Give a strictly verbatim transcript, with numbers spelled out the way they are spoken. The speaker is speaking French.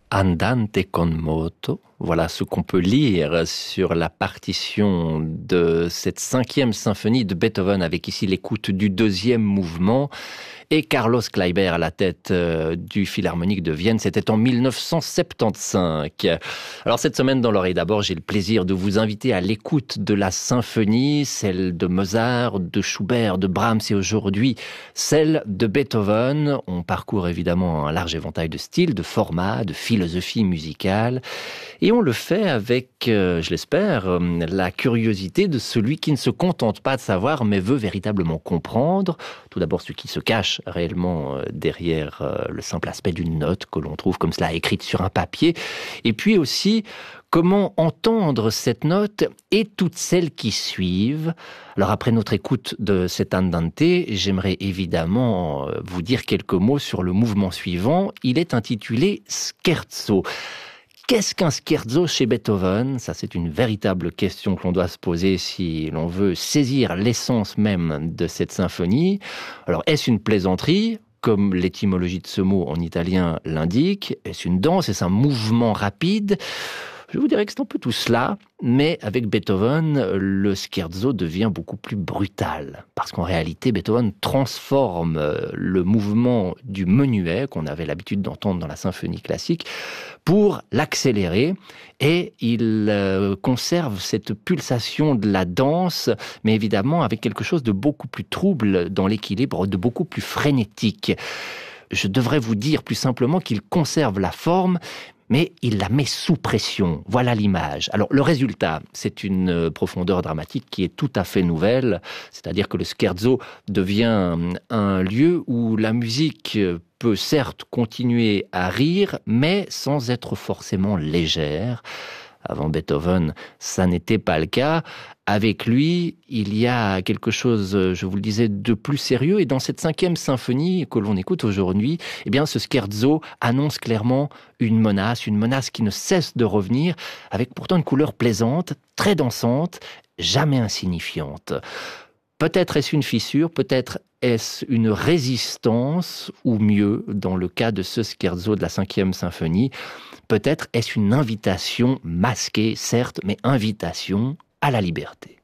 Andante con moto, voilà ce qu'on peut lire sur la partition de cette cinquième symphonie de Beethoven, avec ici l'écoute du deuxième mouvement. Et Carlos Kleiber à la tête euh, du Philharmonique de Vienne, c'était en mille neuf cent soixante-quinze. Alors cette semaine dans l'oreille d'abord, j'ai le plaisir de vous inviter à l'écoute de la symphonie, celle de Mozart, de Schubert, de Brahms et aujourd'hui celle de Beethoven. On parcourt évidemment un large éventail de styles, de formats, de philosophie musicale et on le fait avec, euh, je l'espère, euh, la curiosité de celui qui ne se contente pas de savoir mais veut véritablement comprendre. Tout d'abord ce qui se cache réellement derrière le simple aspect d'une note que l'on trouve comme cela écrite sur un papier. Et puis aussi, comment entendre cette note et toutes celles qui suivent. Alors après notre écoute de cet Andante, j'aimerais évidemment vous dire quelques mots sur le mouvement suivant. Il est intitulé Scherzo. Qu'est-ce qu'un scherzo chez Beethoven? Ça, c'est une véritable question que l'on doit se poser si l'on veut saisir l'essence même de cette symphonie. Alors, est-ce une plaisanterie, comme l'étymologie de ce mot en italien l'indique? Est-ce une danse? Est-ce un mouvement rapide? Je vous dirais que c'est un peu tout cela, mais avec Beethoven, le scherzo devient beaucoup plus brutal. Parce qu'en réalité, Beethoven transforme le mouvement du menuet, qu'on avait l'habitude d'entendre dans la symphonie classique, pour l'accélérer. Et il euh, conserve cette pulsation de la danse, mais évidemment avec quelque chose de beaucoup plus trouble dans l'équilibre, de beaucoup plus frénétique. Je devrais vous dire plus simplement qu'il conserve la forme, mais il la met sous pression. Voilà l'image. Alors, le résultat, c'est une profondeur dramatique qui est tout à fait nouvelle. C'est-à-dire que le scherzo devient un lieu où la musique peut certes continuer à rire, mais sans être forcément légère. Avant Beethoven, ça n'était pas le cas. Avec lui, il y a quelque chose, je vous le disais, de plus sérieux. Et dans cette cinquième symphonie que l'on écoute aujourd'hui, eh bien, ce scherzo annonce clairement une menace, une menace qui ne cesse de revenir, avec pourtant une couleur plaisante, très dansante, jamais insignifiante. Peut-être est-ce une fissure, peut-être est-ce une résistance, ou mieux, dans le cas de ce scherzo de la cinquième symphonie, peut-être est-ce une invitation masquée, certes, mais invitation à la liberté.